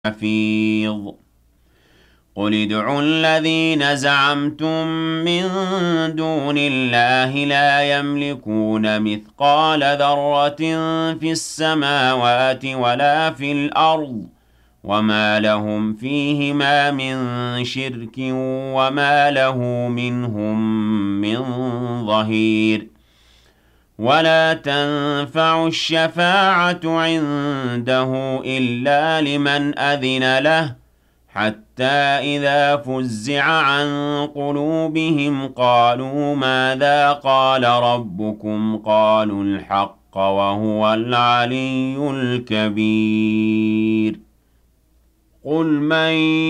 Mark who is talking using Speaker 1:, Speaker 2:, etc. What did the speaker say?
Speaker 1: حفيظ قل ادعوا الذين زعمتم من دون الله لا يملكون مثقال ذرة في السماوات ولا في الأرض وما لهم فيهما من شرك وما له منهم من ظهير ولا تنفع الشفاعة عنده إلا لمن أذن له حتى إذا فزع عن قلوبهم قالوا ماذا قال ربكم قالوا الحق وهو العلي الكبير قل من